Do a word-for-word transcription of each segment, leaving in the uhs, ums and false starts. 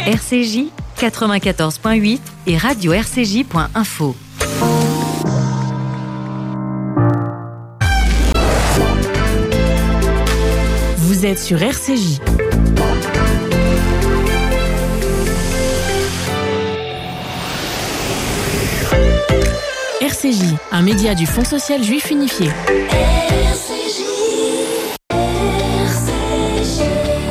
R C J quatre-vingt-quatorze virgule huit et radio r c j point info. Vous êtes sur R C J. R C J, un média du Fonds social juif unifié. R C J, R C J.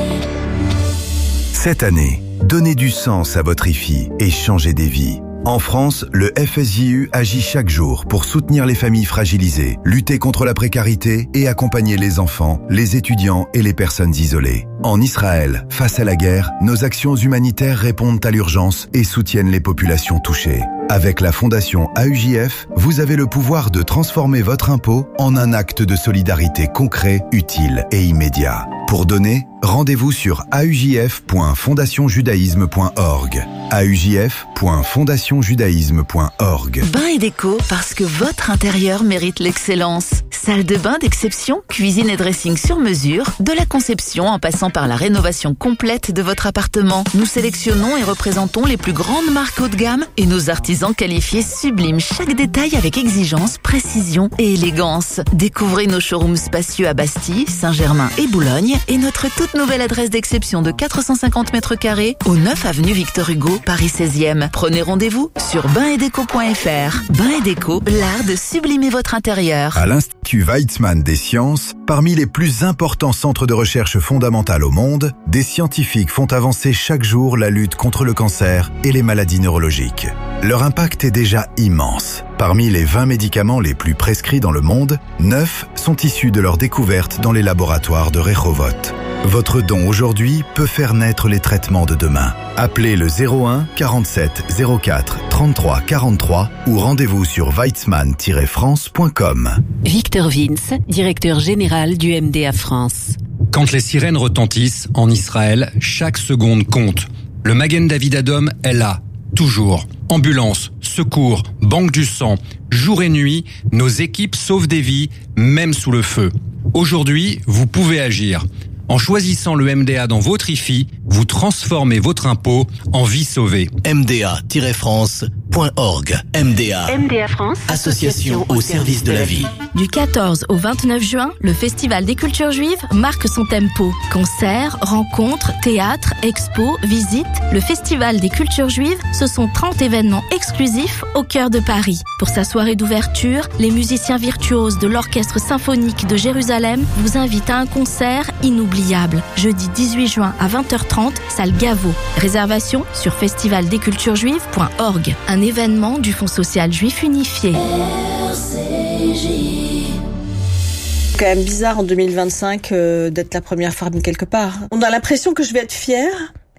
Cette année, donnez du sens à votre I F I et changez des vies. En France, le F S J U agit chaque jour pour soutenir les familles fragilisées, lutter contre la précarité et accompagner les enfants, les étudiants et les personnes isolées. En Israël, face à la guerre, nos actions humanitaires répondent à l'urgence et soutiennent les populations touchées. Avec la Fondation A U J F, vous avez le pouvoir de transformer votre impôt en un acte de solidarité concret, utile et immédiat. Pour donner, rendez-vous sur a u j f point fondation judaïsme point org. a u j f point fondation judaïsme point org. Bain et déco, parce que votre intérieur mérite l'excellence. Salle de bain d'exception, cuisine et dressing sur mesure, de la conception en passant par la rénovation complète de votre appartement. Nous sélectionnons et représentons les plus grandes marques haut de gamme et nos artisans qualifiés subliment chaque détail avec exigence, précision et élégance. Découvrez nos showrooms spacieux à Bastille, Saint-Germain et Boulogne et notre toute nouvelle adresse d'exception de quatre cent cinquante mètres carrés au neuf avenue Victor Hugo, Paris seizième. Prenez rendez-vous sur bain et déco point f r. Bain et déco, l'art de sublimer votre intérieur. À l'Institut Weizmann des sciences, parmi les plus importants centres de recherche fondamentale au monde, des scientifiques font avancer chaque jour la lutte contre le cancer et les maladies neurologiques. Leur impact est déjà immense. Parmi les vingt médicaments les plus prescrits dans le monde, neuf sont issus de leur découverte dans les laboratoires de Rehovot. Votre don aujourd'hui peut faire naître les traitements de demain. Appelez le zéro un quarante-sept zéro quatre trente-trois quarante-trois ou rendez-vous sur weizmann tiret france point com. Victor Vince, directeur général du M D A France. Quand les sirènes retentissent en Israël, chaque seconde compte. Le Magen David Adom est là, toujours. Ambulance, secours, banque du sang, jour et nuit, nos équipes sauvent des vies, même sous le feu. Aujourd'hui, vous pouvez agir. En choisissant le M D A dans votre I F I, vous transformez votre impôt en vie sauvée. m d a tiret france point org. M D A. M D A France. Association au service de la vie. Du quatorze au vingt-neuf juin, le Festival des cultures juives marque son tempo. Concerts, rencontres, théâtres, expos, visites. Le Festival des cultures juives, ce sont trente événements exclusifs au cœur de Paris. Pour sa soirée d'ouverture, les musiciens virtuoses de l'Orchestre symphonique de Jérusalem vous invitent à un concert inoubliable. Jeudi dix-huit juin à vingt heures trente, salle Gaveau. Réservation sur festival des cultures juives point org. Un événement du Fonds social juif unifié. R C J. C'est quand même bizarre en deux mille vingt-cinq euh, d'être la première femme quelque part. On a l'impression que je vais être fière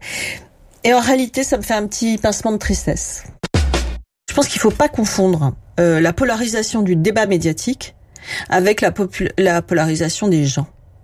et en réalité ça me fait un petit pincement de tristesse. Je pense qu'il faut pas confondre euh, la polarisation du débat médiatique avec la, popul- la polarisation des gens.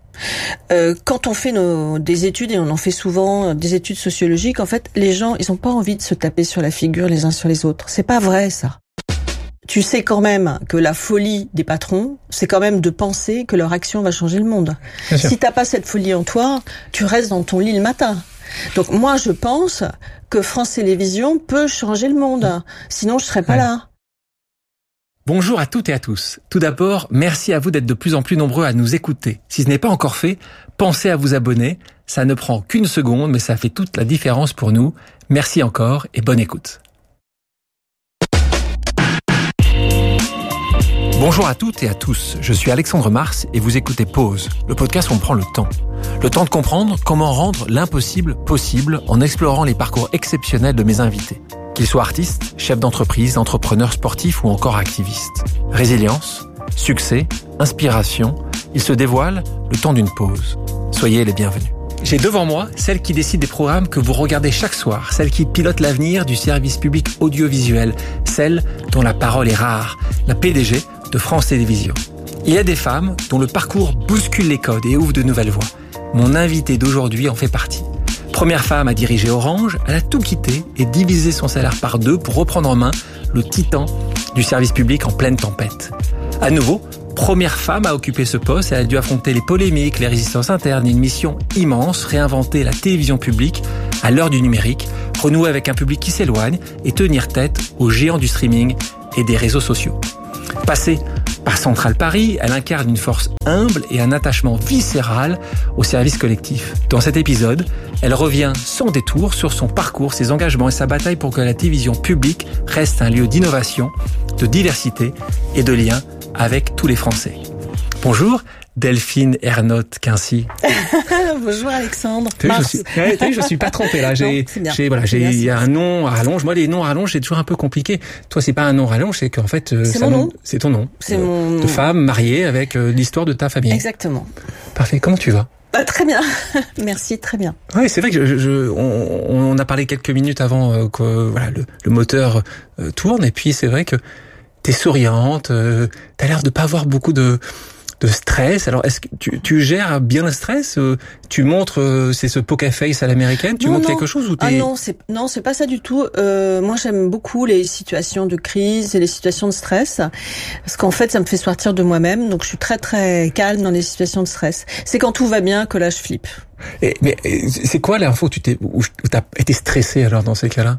Euh, quand on fait nos, des études, et on en fait souvent des études sociologiques, en fait, les gens, ils ont pas envie de se taper sur la figure les uns sur les autres. C'est pas vrai, ça. Tu sais quand même que la folie des patrons, c'est quand même de penser que leur action va changer le monde. Si t'as pas cette folie en toi, tu restes dans ton lit le matin. Donc moi, je pense que France Télévisions peut changer le monde. Sinon, je serais pas ouais. là. Bonjour à toutes et à tous. Tout d'abord, merci à vous d'être de plus en plus nombreux à nous écouter. Si ce n'est pas encore fait, pensez à vous abonner. Ça ne prend qu'une seconde, mais ça fait toute la différence pour nous. Merci encore et bonne écoute. Bonjour à toutes et à tous. Je suis Alexandre Mars et vous écoutez Pause, le podcast où on prend le temps. Le temps de comprendre comment rendre l'impossible possible en explorant les parcours exceptionnels de mes invités. Qu'ils soient artistes, chefs d'entreprise, entrepreneurs sportifs ou encore activistes. Résilience, succès, inspiration, ils se dévoilent le temps d'une pause. Soyez les bienvenus. J'ai devant moi celle qui décide des programmes que vous regardez chaque soir, celle qui pilote l'avenir du service public audiovisuel, celle dont la parole est rare, la P D G de France Télévisions. Il y a des femmes dont le parcours bouscule les codes et ouvre de nouvelles voies. Mon invité d'aujourd'hui en fait partie. Première femme à diriger Orange, elle a tout quitté et divisé son salaire par deux pour reprendre en main le titan du service public en pleine tempête. À nouveau, première femme à occuper ce poste, elle a dû affronter les polémiques, les résistances internes, une mission immense, réinventer la télévision publique à l'heure du numérique renouer avec un public qui s'éloigne et tenir tête aux géants du streaming et des réseaux sociaux. Passée par Central Paris, elle incarne une force humble et un attachement viscéral au service collectif. Dans cet épisode, elle revient sans détour sur son parcours, ses engagements et sa bataille pour que la télévision publique reste un lieu d'innovation, de diversité et de lien avec tous les Français. Bonjour, Delphine Ernotte-Quincy. Bonjour Alexandre. T'as vu, je suis, ouais, t'as vu, je suis pas trompé là. J'ai, non, c'est bien. j'ai, voilà, j'ai, il y a un nom à rallonge. Moi, les noms à rallonge, c'est toujours un peu compliqué. Toi, c'est pas un nom à rallonge, c'est qu'en fait, c'est mon nom. C'est ton nom. C'est euh, mon de femme mariée avec euh, l'histoire de ta famille. Exactement. Parfait. Comment tu vas? Bah, très bien. Merci, très bien. Oui, c'est vrai que je, je, on, on a parlé quelques minutes avant euh, que voilà le, le moteur euh, tourne, et puis c'est vrai que t'es souriante, euh, t'as l'air de pas avoir beaucoup de de stress. Alors, est-ce que tu, tu gères bien le stress? Tu montres, euh, c'est ce poker face à l'américaine? Tu non, montres non. quelque chose ou t'es... Ah non, c'est non, c'est pas ça du tout. Euh, moi, j'aime beaucoup les situations de crise et les situations de stress, parce qu'en fait, ça me fait sortir de moi-même. Donc, je suis très très calme dans les situations de stress. C'est quand tout va bien que là, je flippe. Et, mais c'est quoi la fois où tu t'es, où t'as été stressé alors dans ces cas-là?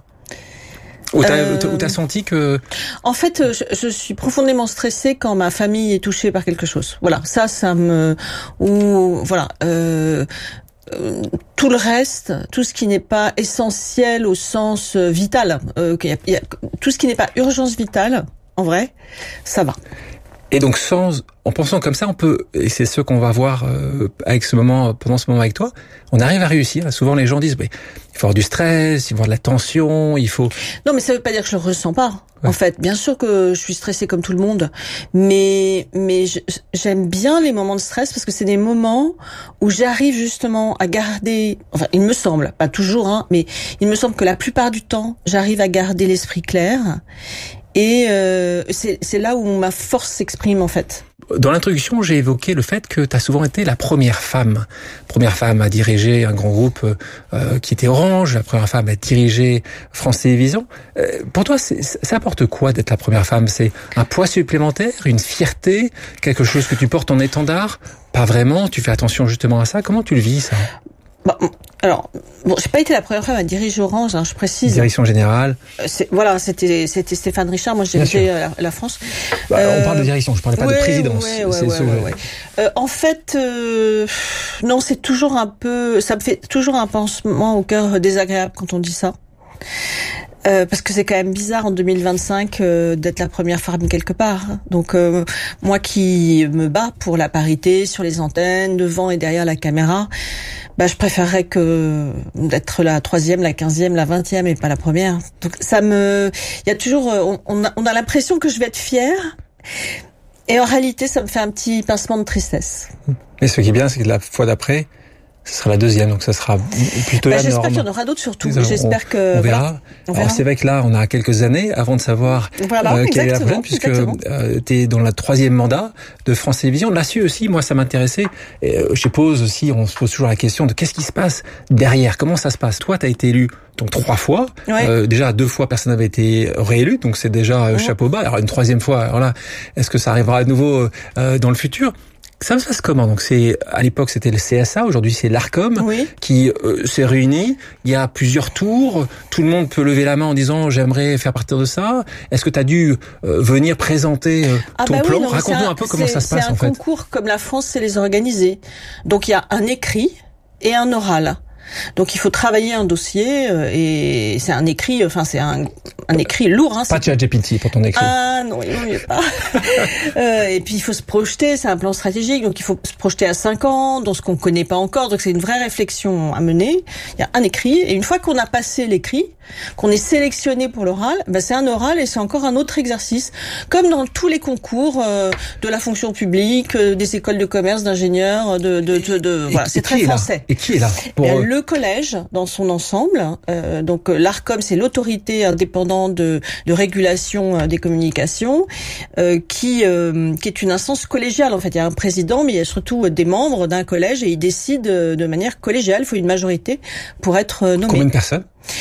Ou t'as, euh, ou t'as senti que... En fait, je, je suis profondément stressée quand ma famille est touchée par quelque chose. Voilà, ça, ça me... Ou voilà, euh, euh, tout le reste, tout ce qui n'est pas essentiel au sens vital, euh, y a, y a, tout ce qui n'est pas urgence vitale, en vrai, ça va. Et donc, sans, en pensant comme ça, on peut, et c'est ce qu'on va voir euh, avec ce moment, pendant ce moment avec toi, on arrive à réussir. Souvent, les gens disent, mais il faut avoir du stress, il faut avoir de la tension, il faut... Non, mais ça veut pas dire que je le ressens pas. Ouais. En fait, bien sûr que je suis stressée comme tout le monde, mais mais je, j'aime bien les moments de stress parce que c'est des moments où j'arrive justement à garder, enfin, il me semble, pas toujours, hein, mais il me semble que la plupart du temps, j'arrive à garder l'esprit clair. Et euh, c'est, c'est là où ma force s'exprime en fait. Dans l'introduction, j'ai évoqué le fait que tu as souvent été la première femme. Première femme à diriger un grand groupe euh, qui était Orange, la première femme à diriger France Télévisions. Euh, pour toi, c'est, ça apporte quoi d'être la première femme? C'est un poids supplémentaire, une fierté, quelque chose que tu portes en étendard? Pas vraiment, tu fais attention justement à ça. Comment tu le vis ça? Bah, alors, bon, j'ai pas été la première femme à diriger Orange, hein, je précise. Direction générale. C'est, voilà, c'était c'était Stéphane Richard. Moi, j'ai dirigeé la, la France. Bah, euh, on parle de direction, je parlais pas ouais, de présidence. Ouais, ouais, c'est ouais, ce ouais, ouais. Euh, en fait, euh, non, c'est toujours un peu, ça me fait toujours un pansement au cœur désagréable quand on dit ça. Euh, parce que c'est quand même bizarre en deux mille vingt-cinq euh, d'être la première femme quelque part. Donc euh, moi qui me bats pour la parité sur les antennes, devant et derrière la caméra, bah je préférerais que d'être la troisième, la quinzième, la vingtième et pas la première. Donc ça me, il y a toujours, on, on a, on a l'impression que je vais être fière, et en réalité ça me fait un petit pincement de tristesse. Et ce qui est bien, c'est que la fois d'après, ce sera la deuxième, donc ça sera plutôt bah, la norme. J'espère qu'il y en aura d'autres surtout. On, j'espère que on verra. Voilà, on verra. Alors c'est vrai que là, on a quelques années avant de savoir voilà, euh, quelle est la prochaine, puisque euh, tu es dans le troisième mandat de France Télévisions. Là-dessus aussi, moi, ça m'intéressait. Et, euh, je pose aussi, on se pose toujours la question de qu'est-ce qui se passe derrière, comment ça se passe. Toi, tu as été élu donc trois fois. Ouais. Euh, déjà deux fois, personne n'avait été réélu, donc c'est déjà euh, ouais. chapeau bas. Alors une troisième fois, alors là, est-ce que ça arrivera à nouveau euh, dans le futur? Ça se passe comment? Donc c'est, à l'époque c'était le C S A, aujourd'hui c'est l'Arcom, oui. qui euh, s'est réuni. Il y a plusieurs tours. Tout le monde peut lever la main en disant j'aimerais faire partie de ça. Est-ce que tu as dû euh, venir présenter euh, ah ton bah plan? oui, non, Raconte-nous un, un peu comment ça se passe en fait. C'est un concours comme la France sait les organiser. Donc il y a un écrit et un oral. Donc il faut travailler un dossier euh, et c'est un écrit, enfin c'est un, un écrit lourd. Hein, pas ChatGPT pour ton écrit. Ah non, il n'en est pas. euh, et puis il faut se projeter, c'est un plan stratégique, donc il faut se projeter à cinq ans, dans ce qu'on connaît pas encore. Donc c'est une vraie réflexion à mener. Il y a un écrit et une fois qu'on a passé l'écrit, qu'on est sélectionné pour l'oral, ben c'est un oral et c'est encore un autre exercice, comme dans tous les concours euh, de la fonction publique, euh, des écoles de commerce, d'ingénieurs, de, de, de, de voilà, c'est très français. Et qui est là pour... Ben, le collège dans son ensemble, euh, donc l'Arcom c'est l'autorité indépendante de, de régulation des communications, euh, qui euh, qui est une instance collégiale en fait. Il y a un président, mais il y a surtout des membres d'un collège et ils décident de manière collégiale. Il faut une majorité pour être nommé. Combien de personnes?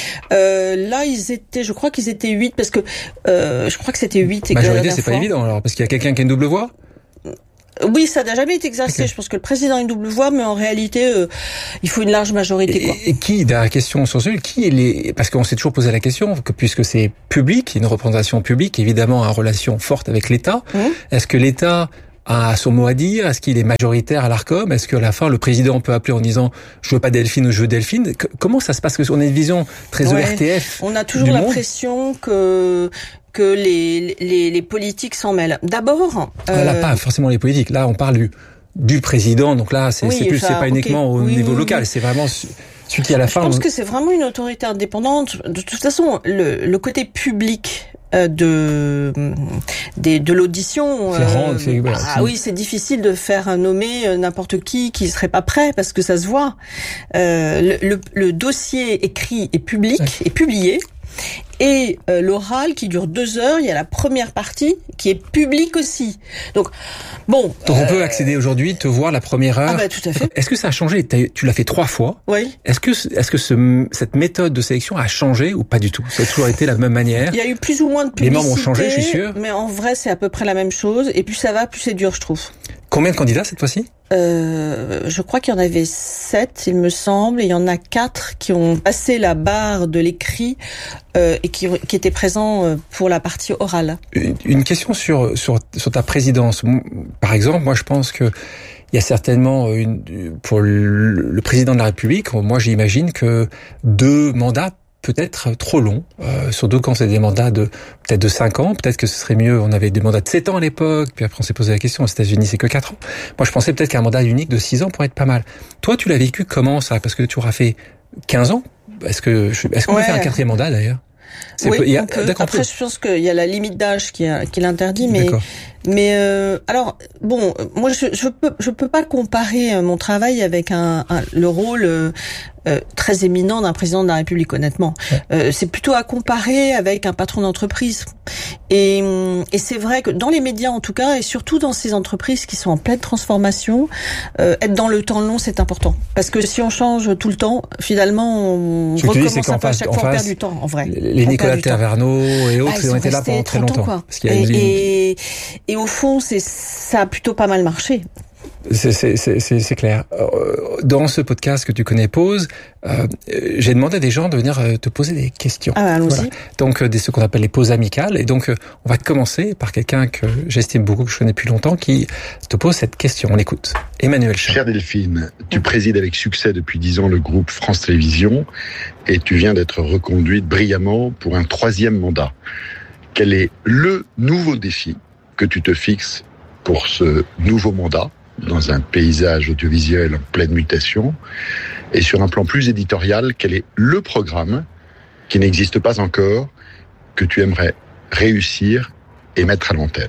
Euh, là, ils étaient, je crois qu'ils étaient huit parce que euh, je crois que c'était huit. Majorité, c'est pas évident alors parce qu'il y a quelqu'un qui a une double voix. Oui, ça n'a jamais été exercé. Okay. Je pense que le président a une double voix, mais en réalité, euh, il faut une large majorité. Et, quoi. et qui, dernière question sur celui, qui est les, parce qu'on s'est toujours posé la question, que puisque c'est public, une représentation publique, évidemment, en relation forte avec l'État, mmh. est-ce que l'État a son mot à dire? Est-ce qu'il est majoritaire à l'Arcom? Est-ce qu'à la fin, le président peut appeler en disant « je veux pas Delphine » ou « je veux Delphine » ? Comment ça se passe? Parce qu'on a une vision très ouais. O R T F. On a toujours l'impression que que les, les, les politiques s'en mêlent. D'abord... Euh... Là, pas forcément les politiques. Là, on parle du, du président. Donc là, c'est, oui, c'est plus, enfin, c'est pas uniquement okay. au oui, niveau oui, local. Oui. C'est vraiment celui qui, à la Je fin... Je pense on... que c'est vraiment une autorité indépendante. De toute façon, le, le côté public de de, de l'audition c'est rend, c'est, voilà, ah c'est... oui c'est difficile de faire nommer n'importe qui qui serait pas prêt parce que ça se voit. Euh, le, le, le dossier écrit est public ouais. est publié. Et euh, l'oral qui dure deux heures, il y a la première partie qui est publique aussi. Donc bon. Donc euh... on peut accéder aujourd'hui, te voir la première heure. Ah bah tout à fait. Est-ce que ça a changé? Tu l'as fait trois fois. Oui. Est-ce que est-ce que ce, cette méthode de sélection a changé ou pas du tout? Ça a toujours été la même manière. Il y a eu plus ou moins de publicité. Les membres ont changé, je suis sûr. Mais en vrai, c'est à peu près la même chose. Et plus ça va, plus c'est dur, je trouve. Combien de candidats cette fois-ci? Euh, je crois qu'il y en avait sept, il me semble, et il y en a quatre qui ont passé la barre de l'écrit euh, et qui, qui étaient présents pour la partie orale. Une question sur sur sur ta présidence. Par exemple, moi, je pense que il y a certainement une pour le, le président de la République. Moi, j'imagine que deux mandats peut-être trop long, euh, surtout quand c'est des mandats de peut-être de cinq ans, peut-être que ce serait mieux, on avait des mandats de sept ans à l'époque, puis après on s'est posé la question, aux États-Unis c'est que quatre ans. Moi je pensais peut-être qu'un mandat unique de six ans pourrait être pas mal. Toi tu l'as vécu comment ça? Parce que tu auras fait quinze ans. Est-ce que est-ce qu'on ouais. peut faire un quatrième mandat d'ailleurs? C'est oui, peu, il y a, après je pense qu'il y a la limite d'âge qui, a, qui l'interdit, mais D'accord. mais euh, alors bon, moi je je peux je peux pas comparer mon travail avec un, un le rôle euh, euh, très éminent d'un président de la République, honnêtement. Ouais. Euh, c'est plutôt à comparer avec un patron d'entreprise. Et et c'est vrai que dans les médias en tout cas, et surtout dans ces entreprises qui sont en pleine transformation, euh, être dans le temps long c'est important, parce que si on change tout le temps, finalement on Ce recommence dis, à face, chaque fois on perd du temps en vrai. Les Nicolas Taverneau et autres, ah, ils, ils ont été là pendant très longtemps. Quoi. Parce qu'il y a une et, et, et au fond, c'est ça a plutôt pas mal marché. C'est, c'est, c'est, c'est clair. Dans ce podcast que tu connais, Pause, euh, j'ai demandé à des gens de venir te poser des questions. Ah, allons-y. Voilà. Donc, des, ce qu'on appelle les pauses amicales. Et donc, on va commencer par quelqu'un que j'estime beaucoup, que je connais depuis longtemps, qui te pose cette question. On l'écoute. Emmanuel Chat. Chère Delphine, tu présides avec succès depuis dix ans le groupe France Télévisions et tu viens d'être reconduite brillamment pour un troisième mandat. Quel est le nouveau défi que tu te fixes pour ce nouveau mandat dans un paysage audiovisuel en pleine mutation? Et sur un plan plus éditorial, quel est le programme qui n'existe pas encore que tu aimerais réussir et mettre à l'antenne?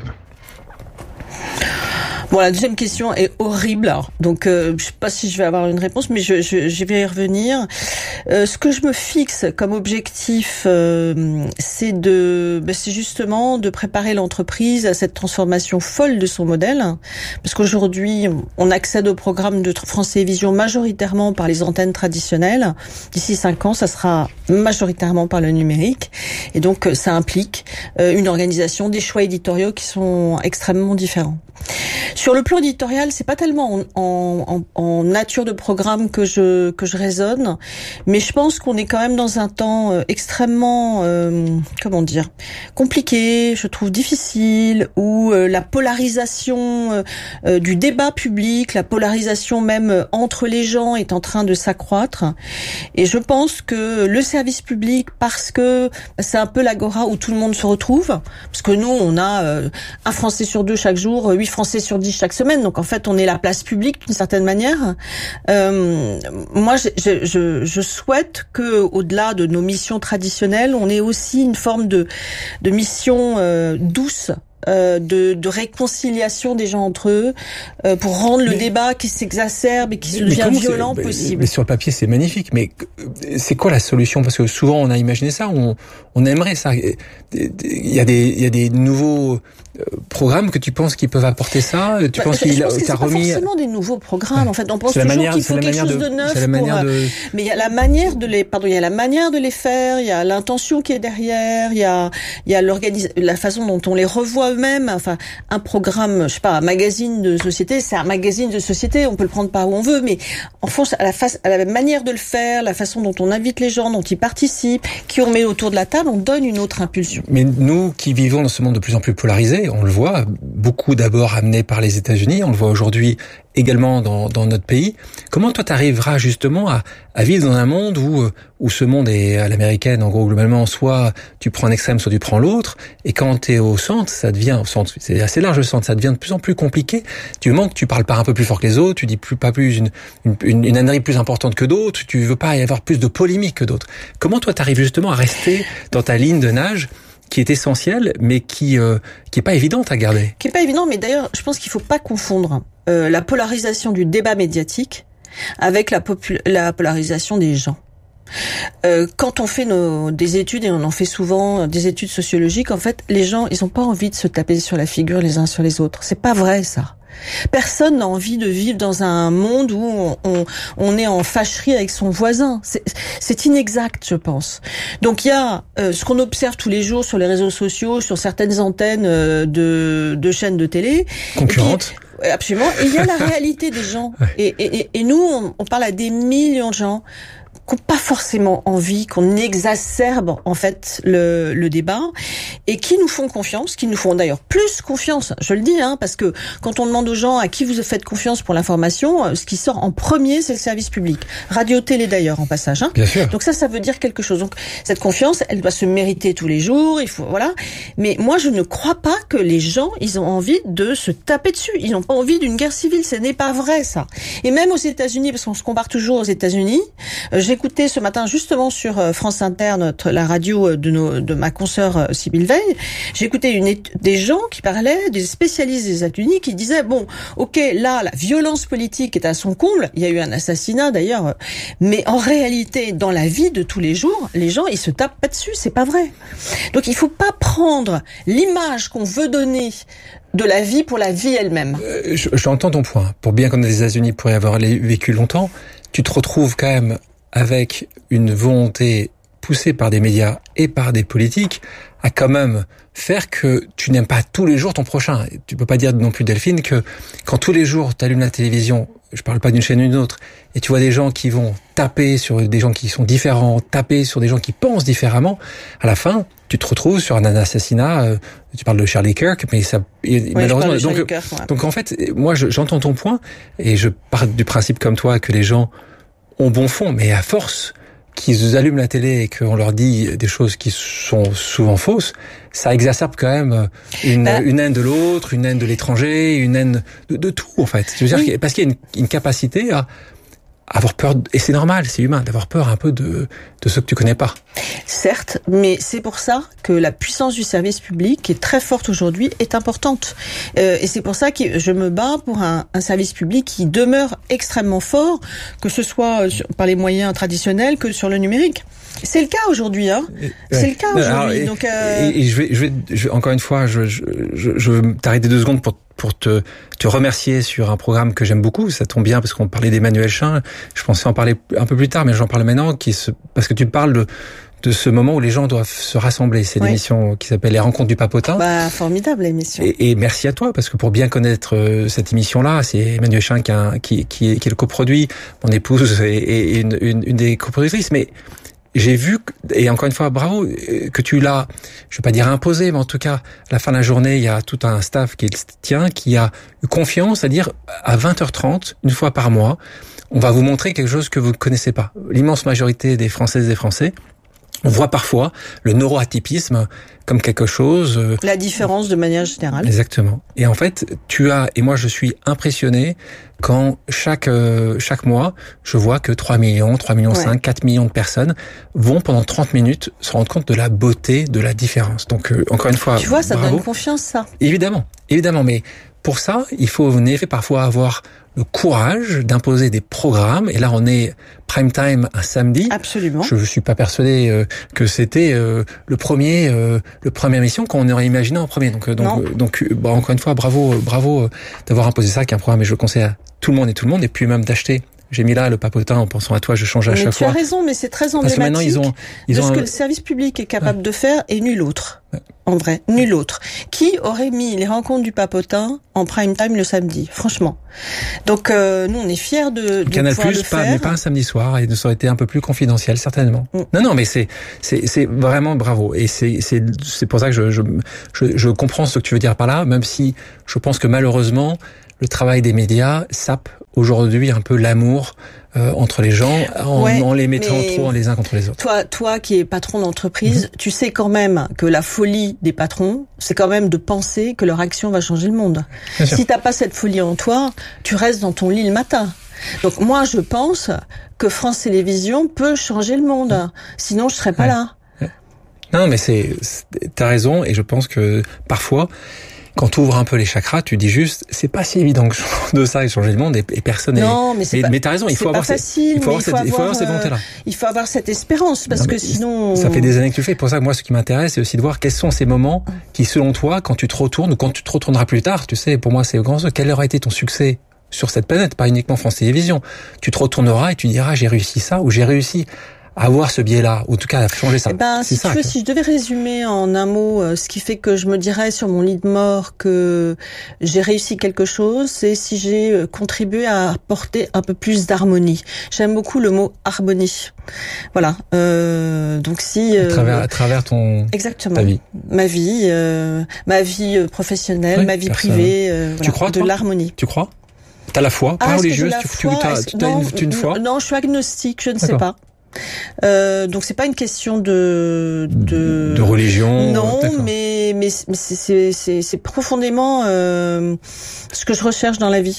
Bon, la deuxième question est horrible. Alors, donc, euh, je sais pas si je vais avoir une réponse, mais je, je, je vais y revenir. Euh, ce que je me fixe comme objectif, euh, c'est de, ben, c'est justement de préparer l'entreprise à cette transformation folle de son modèle, parce qu'aujourd'hui, on accède au programme de France Télévisions majoritairement par les antennes traditionnelles. D'ici cinq ans, ça sera majoritairement par le numérique, et donc ça implique euh, une organisation, des choix éditoriaux qui sont extrêmement différents. Sur le plan éditorial, c'est pas tellement en, en, en nature de programme que je que je raisonne, mais je pense qu'on est quand même dans un temps euh, extrêmement, euh, comment dire, compliqué, je trouve difficile, où euh, la polarisation euh, euh, du débat public, la polarisation même euh, entre les gens est en train de s'accroître. Et je pense que le service public, parce que c'est un peu l'agora où tout le monde se retrouve, parce que nous, on a euh, un Français sur deux chaque jour, huit Français sur dix chaque semaine, donc en fait on est la place publique d'une certaine manière. Euh, moi je, je, je, je souhaite que, au-delà de nos missions traditionnelles, on ait aussi une forme de, de mission euh, douce, euh, de, de réconciliation des gens entre eux, euh, pour rendre le mais, débat qui s'exacerbe et qui mais, devient mais violent mais, possible. Mais sur le papier c'est magnifique, mais c'est quoi la solution? Parce que souvent on a imaginé ça, on, on aimerait ça. Il y a des, il y a des nouveaux programmes que tu penses qu'ils peuvent apporter ça? Tu bah, penses qu'il a remis... pas forcément des nouveaux programmes. En fait, on pense toujours manière, qu'il faut quelque chose de, de neuf. Pour... De... Mais il y a la manière de les, pardon, il y a la manière de les faire. Il y a l'intention qui est derrière. Il y a, il y a l'organis... la façon dont on les revoit emploient eux-mêmes. Enfin, un programme, je sais pas, un magazine de société, c'est un magazine de société. On peut le prendre par où on veut, mais en France, à la face, à la manière de le faire, la façon dont on invite les gens, dont ils participent, qui on met autour de la table, on donne une autre impulsion. Mais nous qui vivons dans ce monde de plus en plus polarisé, on le voit, beaucoup d'abord amené par les États-Unis, on le voit aujourd'hui également dans, dans notre pays. Comment toi t'arriveras justement à, à vivre dans un monde où, où ce monde est à l'américaine, en gros globalement, soit tu prends un extrême, soit tu prends l'autre, et quand t'es au centre, ça devient, au centre, c'est assez large le centre, ça devient de plus en plus compliqué. Du moment que tu parles pas un peu plus fort que les autres, tu dis plus pas plus une une, une, une ânerie plus importante que d'autres, tu veux pas y avoir plus de polémique que d'autres. Comment toi t'arrives justement à rester dans ta ligne de nage qui est essentielle, mais qui euh, qui est pas évidente à garder. Qui est pas évident, mais d'ailleurs, je pense qu'il faut pas confondre euh, la polarisation du débat médiatique avec la, popul- la polarisation des gens. Euh, quand on fait nos, des études, et on en fait souvent des études sociologiques, en fait, les gens, ils ont pas envie de se taper sur la figure les uns sur les autres. C'est pas vrai, ça. Personne n'a envie de vivre dans un monde où on, on, on est en fâcherie avec son voisin. C'est, c'est inexact, je pense. Donc il y a euh, ce qu'on observe tous les jours sur les réseaux sociaux, sur certaines antennes euh, de, de chaînes de télé. Concurrentes. Puis, absolument. Et il y a la réalité des gens. Ouais. Et, et, et nous, on, on parle à des millions de gens qui n'ont pas forcément envie qu'on exacerbe en fait le, le débat et qui nous font confiance, qui nous font d'ailleurs plus confiance, je le dis, hein, parce que quand on demande aux gens à qui vous faites confiance pour l'information, ce qui sort en premier, c'est le service public. Radio-télé d'ailleurs, en passage. Hein. Bien sûr. Donc ça, ça veut dire quelque chose. Donc cette confiance, elle doit se mériter tous les jours, il faut, voilà. Mais moi, je ne crois pas que les gens, ils ont envie de se taper dessus. Ils n'ont pas envie d'une guerre civile. Ce n'est pas vrai, ça. Et même aux États-Unis, parce qu'on se compare toujours aux États-Unis, euh, j'ai écouté ce matin justement sur France Inter, notre, la radio de, nos, de ma consoeur Sybille Veil, j'ai écouté une, des gens qui parlaient, des spécialistes des États-Unis, qui disaient, bon, ok, là, la violence politique est à son comble, il y a eu un assassinat d'ailleurs, mais en réalité, dans la vie de tous les jours, les gens, ils se tapent pas dessus, c'est pas vrai. Donc il faut pas prendre l'image qu'on veut donner de la vie pour la vie elle-même. Euh, j'entends ton point. Pour bien connaître les États-Unis, pour y avoir vécu longtemps, tu te retrouves quand même avec une volonté poussée par des médias et par des politiques à quand même faire que tu n'aimes pas tous les jours ton prochain. Tu peux pas dire non plus, Delphine, que quand tous les jours tu allumes la télévision, je parle pas d'une chaîne ou d'une autre, et tu vois des gens qui vont taper sur des gens qui sont différents, taper sur des gens qui pensent différemment, à la fin, tu te retrouves sur un assassinat, euh, tu parles de Charlie Kirk, mais ça, oui, malheureusement, donc, Kirk, ouais. donc en fait, moi je, j'entends ton point, et je pars du principe comme toi que les gens ont bon fond, mais à force qu'ils allument la télé et qu'on leur dit des choses qui sont souvent fausses, ça exacerbe quand même une, bah, une haine de l'autre, une haine de l'étranger, une haine de, de tout, en fait. Je veux dire, oui. Parce qu'il y a une, une capacité à avoir peur, et c'est normal, c'est humain, d'avoir peur un peu de, de ceux que tu connais pas. Certes, mais c'est pour ça que la puissance du service public, qui est très forte aujourd'hui, est importante. Euh, et c'est pour ça que je me bats pour un, un service public qui demeure extrêmement fort, que ce soit sur, par les moyens traditionnels que sur le numérique. C'est le cas aujourd'hui, hein. Ouais. C'est le cas aujourd'hui. Alors, et, Donc, euh... et, et je vais, je vais, je, encore une fois, je, je, je, je veux t'arrêter deux secondes pour pour te, te remercier sur un programme que j'aime beaucoup. Ça tombe bien parce qu'on parlait d'Emmanuel Chin. Je pensais en parler un peu plus tard, mais j'en parle maintenant, qui se, parce que tu parles de, de ce moment où les gens doivent se rassembler. C'est oui. L'émission qui s'appelle Les Rencontres du Papotin. Bah, formidable l'émission. Et, et merci à toi, parce que pour bien connaître euh, cette émission-là, c'est Emmanuel Chin qui, a, qui, qui, qui est le coproduit, mon épouse est, est une, une, une des coproductrices, mais j'ai vu, et encore une fois, bravo, que tu l'as, je vais pas dire imposé, mais en tout cas, à la fin de la journée, il y a tout un staff qui est le tien, qui a eu confiance, c'est-à-dire à vingt heures trente, une fois par mois, on va vous montrer quelque chose que vous ne connaissez pas. L'immense majorité des Françaises et des Français, on voit parfois le neuroatypisme comme quelque chose... Euh, la différence de manière générale. Exactement. Et en fait, tu as... Et moi, je suis impressionné quand chaque euh, chaque mois, je vois que trois millions, trois millions cinq, ouais. quatre millions de personnes vont pendant trente minutes se rendre compte de la beauté de la différence. Donc, euh, encore une fois, tu vois, ça bravo. Donne confiance, ça. Évidemment, évidemment. Mais pour ça, il faut en effet parfois avoir le courage d'imposer des programmes. Et là, on est prime time un samedi. Absolument. Je ne suis pas persuadé euh, que c'était euh, le premier, euh, le première émission qu'on aurait imaginé en premier. Donc, euh, donc, euh, donc, euh, bah, encore une fois, bravo, euh, bravo euh, d'avoir imposé ça, qui est un programme. Et je le conseille à tout le monde et tout le monde. Et puis même d'acheter j'ai mis là le papotin en pensant à toi, je change à mais chaque tu fois. Tu as raison, mais c'est très emblématique. Parce que maintenant, ils ont, ils de ont ce un... que le service public est capable ouais. de faire et nul autre. Ouais. En vrai, nul autre. Qui aurait mis les rencontres du papotin en prime time le samedi, franchement. Donc euh, nous, on est fiers de, de Canal pouvoir Plus, le pas, faire. mais pas un samedi soir, et ça aurait été un peu plus confidentiel, certainement. Mm. Non, non, mais c'est, c'est, c'est vraiment bravo. Et c'est, c'est, c'est pour ça que je, je, je, je comprends ce que tu veux dire par là, même si je pense que malheureusement, le travail des médias sape aujourd'hui un peu l'amour euh, entre les gens en, ouais, en les mettant trop les uns contre les autres. Toi, toi qui es patron d'entreprise, mmh. tu sais quand même que la folie des patrons, c'est quand même de penser que leur action va changer le monde. Bien si sûr. T'as pas cette folie en toi, tu restes dans ton lit le matin. Donc moi, je pense que France Télévisions peut changer le monde. Mmh. Sinon, je serais pas ouais. là. Ouais. Non, mais c'est, c'est, t'as raison, et je pense que parfois, quand tu ouvres un peu les chakras, tu dis juste, c'est pas si évident que de ça et changer le monde, et, et personne n'est. Non, mais c'est mais, pas. Mais t'as raison, il faut avoir. Facile, il faut avoir il faut cette, avoir, il faut avoir cette volonté-là. Il faut avoir cette espérance, parce non, que sinon. Ça fait des années que tu le fais. Pour ça, moi, ce qui m'intéresse, c'est aussi de voir quels sont ces moments qui, selon toi, quand tu te retournes ou quand tu te retourneras plus tard, tu sais, pour moi, c'est grand. Quel aura été ton succès sur cette planète, pas uniquement France Télévisions. Tu te retourneras et tu diras, j'ai réussi ça ou j'ai réussi à avoir ce biais-là, ou en tout cas à changer ça. Eh ben, si ça, tu veux, que... si je devais résumer en un mot, euh, ce qui fait que je me dirais sur mon lit de mort que j'ai réussi quelque chose, c'est si j'ai contribué à apporter un peu plus d'harmonie. J'aime beaucoup le mot harmonie. Voilà. Euh, donc si euh, à travers, à travers ton exactement ta vie, ma vie, euh, ma vie professionnelle, oui, ma vie personne. privée, euh, voilà, tu crois de toi l'harmonie. Tu crois? T'as la foi, pas ah, religieuse. La tu, foi, tu, tu, tu as non, une, une foi? Non, je suis agnostique. Je ne D'accord. sais pas. Euh, donc c'est pas une question de de, de religion. Non, mais mais c'est c'est c'est, c'est profondément euh, ce que je recherche dans la vie.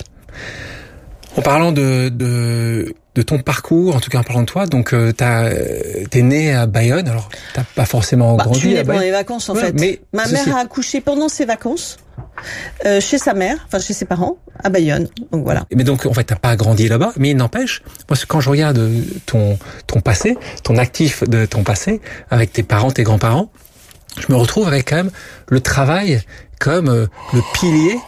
En parlant de de de ton parcours, en tout cas en parlant de toi, donc euh, t'as t'es né à Bayonne, alors t'as pas forcément bah, grandi je suis née à Bayonne. pendant les vacances en ouais, fait. Mais ma mère c'est... a accouché pendant ses vacances. Euh, chez sa mère, enfin chez ses parents, à Bayonne. Donc voilà. Mais donc en fait t'as pas grandi là-bas, mais il n'empêche, moi quand je regarde ton ton passé, ton actif de ton passé, avec tes parents, tes grands-parents, je me retrouve avec quand même le travail comme euh, le pilier.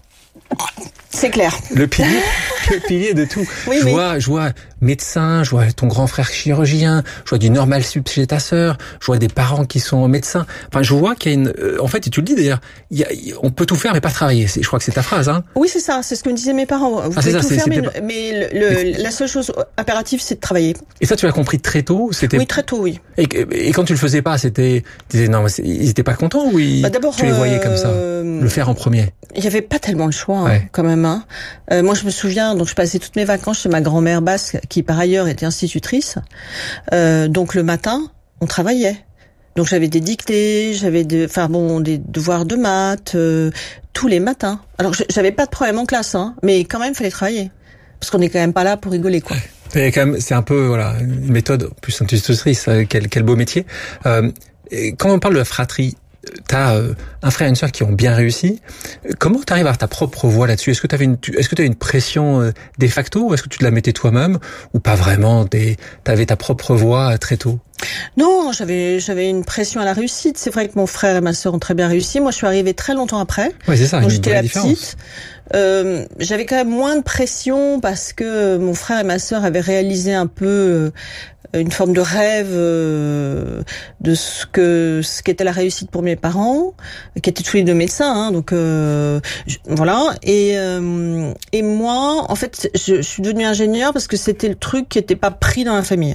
C'est clair. Le pilier, le pilier de tout. Oui, je oui. vois, je vois médecin, je vois ton grand frère chirurgien, je vois du normal sup chez ta sœur, je vois des parents qui sont médecins. Enfin, je vois qu'il y a une, euh, en fait, et tu le dis d'ailleurs, il y a, on peut tout faire mais pas travailler. C'est, je crois que c'est ta phrase, hein. Oui, c'est ça. C'est ce que me disaient mes parents. Vous ah, pouvez ça, tout c'est, faire, mais, pas... mais le, le, la seule chose impérative, c'est de travailler. Et ça, tu l'as compris très tôt. C'était. Oui, très tôt, oui. Et, et quand tu le faisais pas, c'était, tu disais non, mais ils étaient pas contents ou ils, bah, d'abord, tu les voyais euh, comme ça, le faire en premier. Il y avait pas tellement le choix, hein, ouais. quand même. Hein. Euh, moi, je me souviens, donc je passais toutes mes vacances chez ma grand-mère basque, qui par ailleurs était institutrice. Euh, donc le matin, on travaillait. Donc j'avais des dictées, j'avais des, enfin bon, des devoirs de maths euh, tous les matins. Alors j'avais pas de problème en classe, hein, mais quand même, il fallait travailler parce qu'on est quand même pas là pour rigoler, quoi. Et quand même, c'est un peu voilà une méthode plus institutrice. Quel, quel beau métier. Euh, quand on parle de la fratrie. T'as euh, un frère et une sœur qui ont bien réussi. Comment t'arrives à avoir ta propre voix là-dessus? Est-ce que t'avais une, est-ce que t'as une pression euh, de facto ou est-ce que tu te la mettais toi-même ou pas vraiment? T'es, t'avais ta propre voix euh, très tôt. Non, j'avais j'avais une pression à la réussite. C'est vrai que mon frère et ma sœur ont très bien réussi. Moi, je suis arrivée très longtemps après. Ouais, c'est ça. Donc une j'étais la différence. petite. Euh, j'avais quand même moins de pression parce que mon frère et ma sœur avaient réalisé un peu euh, une forme de rêve euh, de ce que ce qu'était la réussite pour mes parents, qui étaient tous les deux médecins. Hein, donc euh, je, voilà. Et euh, et moi, en fait, je, je suis devenue ingénieure parce que c'était le truc qui était pas pris dans la famille.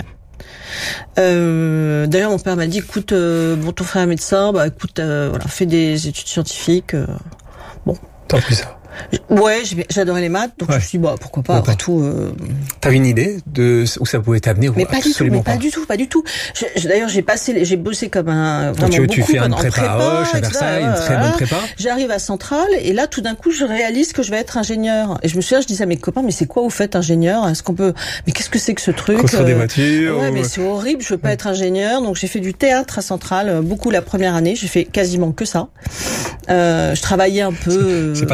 Euh, d'ailleurs, mon père m'a dit, écoute, euh, bon, ton frère est médecin, bah écoute, euh, voilà, fais des études scientifiques. Euh, bon. Tant pis ça. Ouais, j'adorais les maths, donc ouais. je me suis dit, bah, pourquoi pas, après tout... Euh... T'avais une idée de où ça pouvait t'amener ou mais pas du tout, mais pas, pas du tout, pas du tout. Je, je, d'ailleurs, j'ai passé, j'ai bossé comme un... Donc tu, beaucoup, tu fais un prépa, prépa à Hoche, à Versailles, une très bonne prépa. J'arrive à Centrale, et là, tout d'un coup, je réalise que je vais être ingénieur. Et je me souviens, je disais à mes copains, mais c'est quoi vous faites ingénieur? Est-ce qu'on peut... Mais qu'est-ce que c'est que ce truc? Construire euh... des voitures. Ouais, ou... mais c'est horrible, je veux pas ouais. être ingénieur. Donc j'ai fait du théâtre à Centrale, beaucoup la première année, j'ai fait quasiment que ça. Euh, je travaillais un peu... C'est pas ça forcément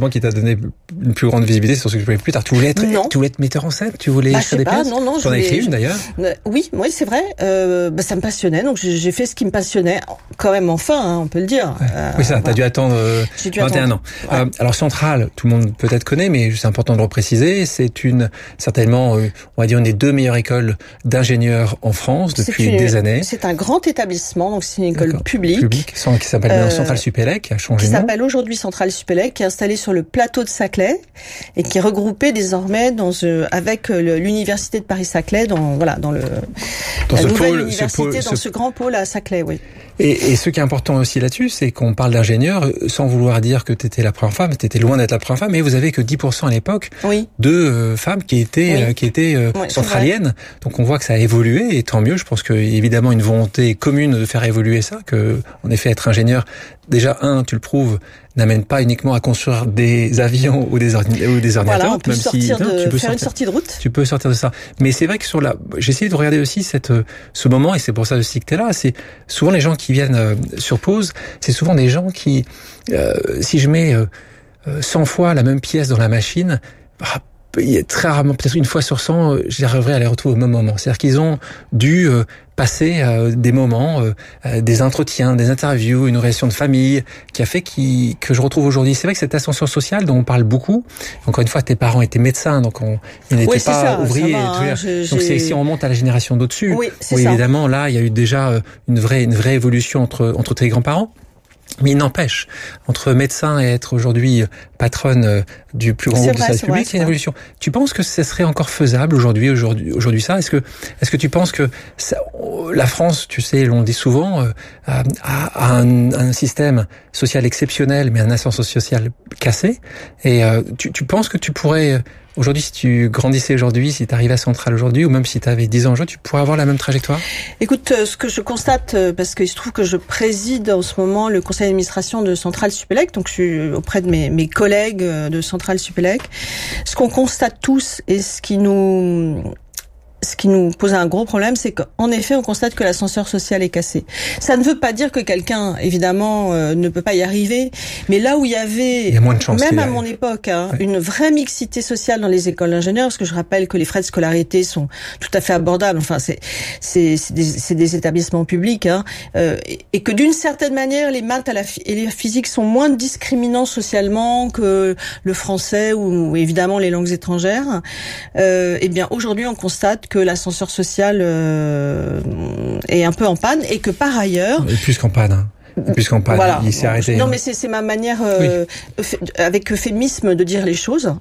qui t'a donné une plus grande visibilité sur ce que tu voulais plus tard. Tu voulais être, non. tu voulais être metteur en scène, tu voulais bah, écrire des pas, pièces. Non, non, tu en as écrit une d'ailleurs. Euh, oui, oui, c'est vrai. Euh, bah, ça me passionnait, donc j'ai, j'ai fait ce qui me passionnait. Quand même, enfin, hein, on peut le dire. Ouais. Euh, oui, ça. T'as voilà. dû attendre euh, dû vingt et un attendre. ans. Ouais. Euh, alors Centrale, tout le monde peut-être connaît, mais c'est important de le préciser. C'est une certainement, euh, on va dire, une des deux meilleures écoles d'ingénieurs en France depuis une, des années. C'est un grand établissement, donc c'est une école D'accord. publique, publique, qui s'appelle euh, Centrale Supélec, qui a changé qui de nom. s'appelle aujourd'hui Centrale Supélec, qui est installée sur le plateau de Saclay et qui est regroupée désormais dans euh, avec le, l'université de Paris-Saclay, dans voilà, dans le dans la ce nouvelle pôle, université, ce pôle, dans ce... ce grand pôle à Saclay, oui. Et, et ce qui est important aussi là-dessus, c'est qu'on parle d'ingénieur sans vouloir dire que tu étais la première femme, tu étais loin d'être la première femme, mais vous avez que dix pour cent à l'époque oui. de euh, femmes qui étaient oui. euh, qui étaient euh, ouais, centraliennes. Donc on voit que ça a évolué et tant mieux. Je pense que évidemment une volonté commune de faire évoluer ça, que en effet être ingénieur, déjà un, tu le prouves, n'amène pas uniquement à construire des avions ou des, ordin- ou des ordinateurs. Voilà, on peut même sortir si, de, non, tu peux faire sortir, une sortie de route. Tu peux sortir de ça. Mais c'est vrai que sur la, j'ai essayé de regarder aussi cette, ce moment, et c'est pour ça aussi que t'es là. C'est souvent les gens qui viennent euh, sur pause, c'est souvent des gens qui, euh, si je mets euh, cent fois la même pièce dans la machine, bah, il y a très rarement, peut-être une fois sur cent, j'arriverai à les retrouver au même moment. C'est-à-dire qu'ils ont dû euh, passer euh, des moments, euh, des entretiens, des interviews, une relation de famille qui a fait qui, que je retrouve aujourd'hui. C'est vrai que cette ascension sociale dont on parle beaucoup, encore une fois, tes parents étaient médecins, donc on, ils n'étaient oui, pas ça, ouvriers. ça va, hein, je, donc c'est, si on remonte à la génération d'au-dessus, oui, c'est oui ça. évidemment, là, il y a eu déjà une vraie, une vraie évolution entre, entre tes grands-parents. Mais il n'empêche, entre médecin et être aujourd'hui patronne du plus grand c'est groupe vrai, de service public, il y a une évolution. Tu penses que ce serait encore faisable aujourd'hui, aujourd'hui, aujourd'hui ça? Est-ce que, est-ce que tu penses que ça, la France, tu sais, l'on dit souvent, a, a un, un système social exceptionnel, mais un ascenseur social cassé? Et euh, tu, tu penses que tu pourrais aujourd'hui, si tu grandissais aujourd'hui, si tu arrivais à Centrale aujourd'hui, ou même si tu avais dix ans aujourd'hui, tu pourrais avoir la même trajectoire? Écoute, ce que je constate, parce qu'il se trouve que je préside en ce moment le conseil d'administration de Centrale Supélec, donc je suis auprès de mes, mes collègues de Centrale Supélec. Ce qu'on constate tous et ce qui nous... Ce qui nous pose un gros problème, c'est qu'en effet, on constate que l'ascenseur social est cassé. Ça ne veut pas dire que quelqu'un, évidemment, euh, ne peut pas y arriver, mais là où il y avait, il y a moins de chance même à arrive. mon époque, hein, ouais. une vraie mixité sociale dans les écoles d'ingénieurs, parce que je rappelle que les frais de scolarité sont tout à fait abordables. Enfin, c'est c'est c'est des, c'est des établissements publics, hein, euh, et, et que d'une certaine manière, les maths à la et les physiques sont moins discriminants socialement que le français ou, ou évidemment les langues étrangères. Euh, eh bien, aujourd'hui, on constate que l'ascenseur social euh, est un peu en panne et que par ailleurs... Et plus qu'en panne, hein. Plus qu'en panne, voilà. il s'est arrêté. Non, hein. mais c'est, c'est ma manière, euh, oui. avec euphémisme, de dire les choses.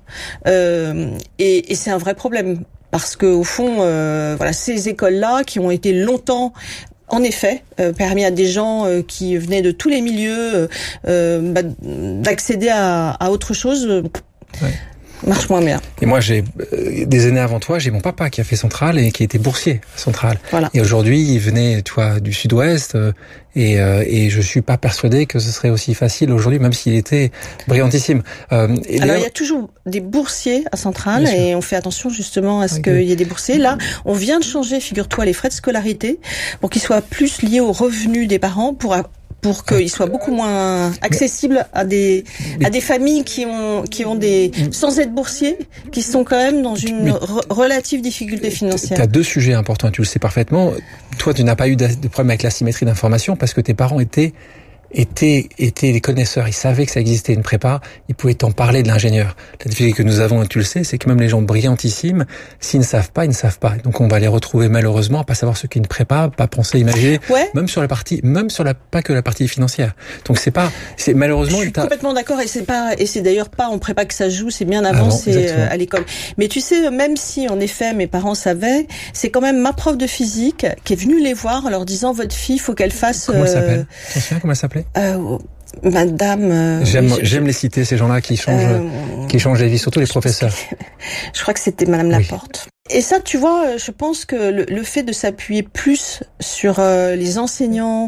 Euh, et, et c'est un vrai problème. Parce que au fond, euh, voilà, ces écoles-là, qui ont été longtemps... En effet, euh, permis à des gens euh, qui venaient de tous les milieux euh, bah, d'accéder à, à autre chose... Euh, ouais. marche moins bien. Et moi, j'ai euh, des années avant toi, j'ai mon papa qui a fait Centrale et qui était boursier à Centrale. Voilà. Et aujourd'hui, il venait, tu vois, du Sud-Ouest euh, et euh, et je suis pas persuadé que ce serait aussi facile aujourd'hui, même s'il était brillantissime. Euh, et Alors il y a toujours des boursiers à Centrale et on fait attention justement à ce okay. qu'il y ait des boursiers. Là, on vient de changer, figure-toi, les frais de scolarité pour qu'ils soient plus liés aux revenus des parents pour pour qu'il soit beaucoup moins accessible à des à des familles qui ont qui ont des sans être boursiers, qui sont quand même dans une re- relative difficulté financière. Tu as deux sujets importants, tu le sais parfaitement. Toi, tu n'as pas eu de problème avec la symétrie d'information parce que tes parents étaient étaient étaient des connaisseurs, ils savaient que ça existait une prépa, ils pouvaient t'en parler de l'ingénieur. La difficulté que nous avons, et tu le sais, c'est que même les gens brillantissimes, s'ils ne savent pas, ils ne savent pas. Donc on va les retrouver malheureusement à pas savoir ce qu'est une prépa, pas penser, imaginer, ouais. même sur la partie, même sur la pas que la partie financière. Donc c'est pas, c'est malheureusement. Je suis complètement d'accord et c'est pas et c'est d'ailleurs pas en prépa que ça se joue, c'est bien avant, avant c'est exactement. À l'école. Mais tu sais, même si en effet mes parents savaient, c'est quand même ma prof de physique qui est venue les voir en leur disant votre fille, faut qu'elle fasse. Comment elle euh, s'appelle? Tu te souviens comment elle s'appelait? Euh, Madame. Euh, j'aime, oui, je, j'aime les citer ces gens-là qui changent, euh, qui changent les vies, surtout les professeurs. Je crois que c'était Madame Laporte. Oui. Et ça, tu vois, je pense que le, le fait de s'appuyer plus sur euh, les enseignants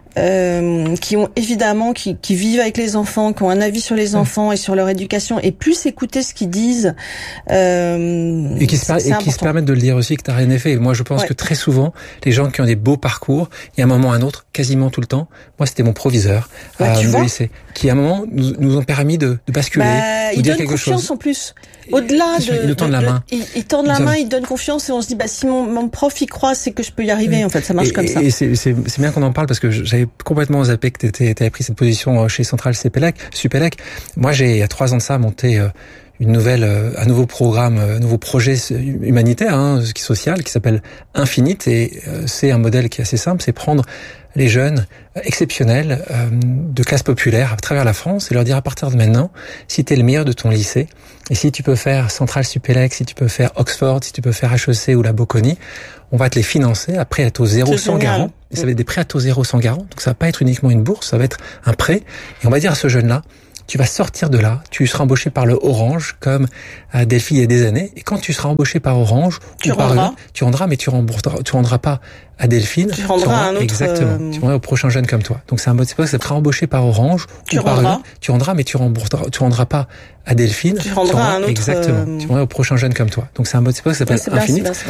euh, qui ont évidemment, qui, qui vivent avec les enfants, qui ont un avis sur les enfants et sur leur éducation, et plus écouter ce qu'ils disent. Euh, et qui, se, par- et qui se permettent de le dire aussi que t'as rien fait. Moi, je pense ouais. que très souvent, les gens qui ont des beaux parcours, il y a un moment ou un autre, quasiment tout le temps. Moi, c'était mon proviseur bah, euh, de lycée, qui à un moment nous, nous ont permis de, de basculer, bah, de dire quelque chose. Ils donnent confiance en plus. Au-delà ils, de, ils nous tendent de, la main. Ils, ils tendent la main, ils donnent confiance et on se dit bah si mon, mon prof y croit, c'est que je peux y arriver. Oui. En fait, ça marche et, comme ça. Et c'est, c'est, c'est bien qu'on en parle parce que j'avais complètement zappé que tu avais pris cette position chez Centrale Supélec. Supélec. Moi, j'ai il y a trois ans de ça monté une nouvelle, un nouveau programme, un nouveau projet humanitaire, hein, qui social, qui s'appelle Infinite, et c'est un modèle qui est assez simple, c'est prendre les jeunes exceptionnels euh, de classe populaire à travers la France et leur dire à partir de maintenant, si tu es le meilleur de ton lycée, et si tu peux faire Centrale Supélec, si tu peux faire Oxford, si tu peux faire H E C ou la Bocconi, on va te les financer à prêt à taux zéro sans garant. Et ça va être des prêts à taux zéro sans garant, donc ça va pas être uniquement une bourse, ça va être un prêt. Et on va dire à ce jeune-là, tu vas sortir de là, tu seras embauché par le Orange, comme à Delphi il y a des années, et quand tu seras embauché par Orange, tu ou rendras. par eux, tu rendras, mais tu rembourseras, tu rendras pas à Delphine. Tu rendras à un autre. Exactement. Euh... Tu rendras au prochain jeune comme toi. Donc c'est un mode, c'est pas que ça sera embauché par Orange, tu ou par rendras. eux, tu rendras, mais tu rembourseras, tu rendras pas à Delphine. Tu rendras à un autre. Exactement. Euh... Tu rendras au prochain jeune comme toi. Donc c'est un mode, c'est pas que ça s'appelle oui, Infinite.